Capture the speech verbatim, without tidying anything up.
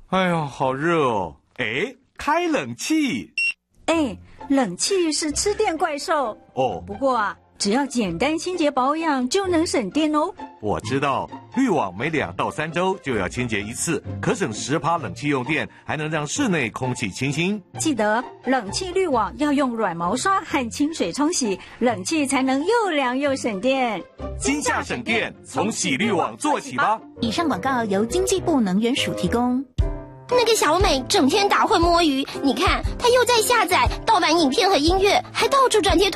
哎呦，好热哦！哎，开冷气。 哎，冷气是吃电怪兽哦。 不过啊，只要简单清洁保养就能省电哦。 我知道，滤网每两到三周就要清洁一次，可省十趴冷气用电，还能让室内空气清新。 记得冷气滤网要用软毛刷和清水冲洗，冷气才能又凉又省电。 今夏省电，从洗滤网做起吧。 以上广告由经济部能源署提供。 那个小美整天打混摸鱼，你看她又在下载盗版影片和音乐，还到处转贴